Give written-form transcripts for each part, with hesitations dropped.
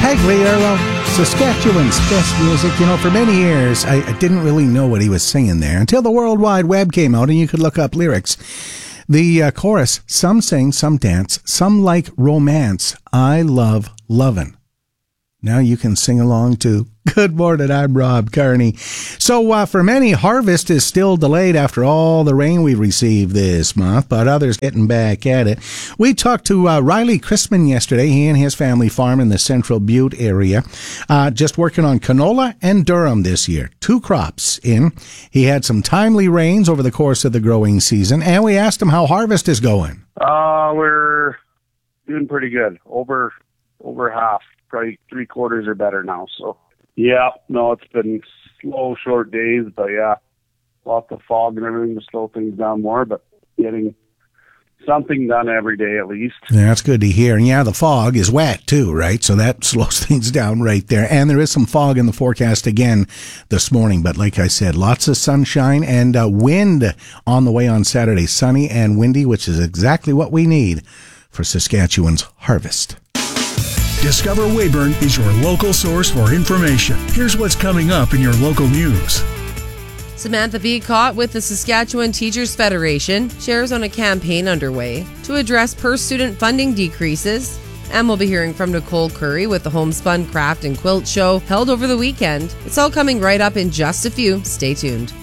Pagliaro, Saskatchewan's best music. You know, for many years, I didn't really know what he was singing there until the World Wide Web came out and you could look up lyrics. The chorus, some sing, some dance, some like romance. I love lovin'. Now you can sing along too. Good morning, I'm Rob Carney. So for many, harvest is still delayed after all the rain we received this month, but others getting back at it. We talked to Riley Christman yesterday. He and his family farm in the Central Butte area, just working on canola and durum this year. 2 crops in. He had some timely rains over the course of the growing season, and we asked him how harvest is going. We're doing pretty good. Over half. Probably 3/4 are better now. So, yeah, no, it's been slow, short days, but yeah, lots of fog and everything to slow things down more, but getting something done every day at least. Yeah, that's good to hear. And yeah, the fog is wet too, right? So that slows things down right there. And there is some fog in the forecast again this morning, but like I said, lots of sunshine and wind on the way on Saturday. Sunny and windy, which is exactly what we need for Saskatchewan's harvest. Discover Weyburn is your local source for information. Here's what's coming up in your local news. Samantha Beacott with the Saskatchewan Teachers Federation shares on a campaign underway to address per-student funding decreases. And we'll be hearing from Nicole Curry with the Homespun Craft and Quilt Show held over the weekend. It's all coming right up in just a few. Stay tuned.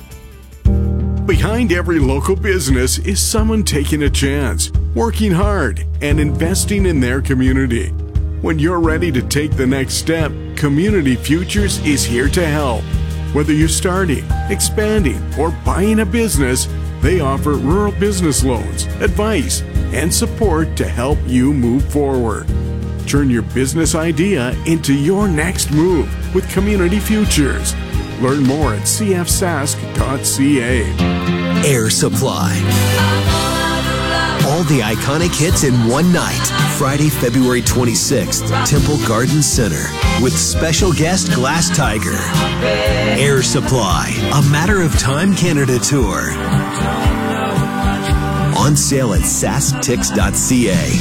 Behind every local business is someone taking a chance, working hard, and investing in their community. When you're ready to take the next step, Community Futures is here to help. Whether you're starting, expanding, or buying a business, they offer rural business loans, advice, and support to help you move forward. Turn your business idea into your next move with Community Futures. Learn more at cfsask.ca. Air Supply. All the iconic hits in one night. Friday, February 26th, Temple Garden Center. With special guest Glass Tiger. Air Supply, A Matter of Time Canada Tour. On sale at sasktix.ca.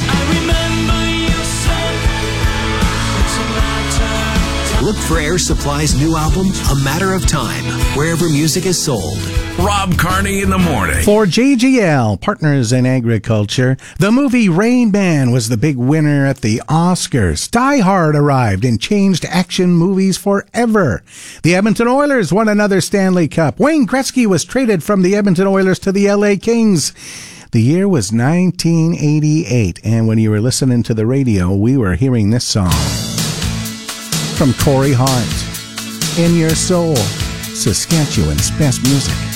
Look for Air Supply's new album, A Matter of Time, wherever music is sold. Rob Carney in the morning. For JGL, Partners in Agriculture, the movie Rain Man was the big winner at the Oscars. Die Hard arrived and changed action movies forever. The Edmonton Oilers won another Stanley Cup. Wayne Gretzky was traded from the Edmonton Oilers to the LA Kings. The year was 1988, and when you were listening to the radio, we were hearing this song from Corey Hart. In Your Soul, Saskatchewan's best music.